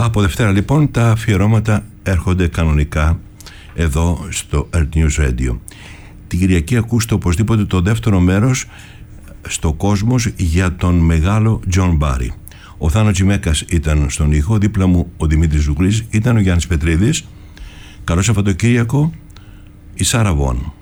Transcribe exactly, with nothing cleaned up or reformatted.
Από Δευτέρα λοιπόν τα αφιερώματα έρχονται κανονικά εδώ στο Earth News Radio. Την Κυριακή ακούστε οπωσδήποτε το δεύτερο μέρος στο Κόσμος για τον μεγάλο John Barry. Ο Θάνο Τσιμέκας ήταν στον ήχο, δίπλα μου ο Δημήτρης Ζουγλής, ήταν ο Γιάννης Πετρίδης. Καλό Σαββατοκύριακο, η Σάρα Βον.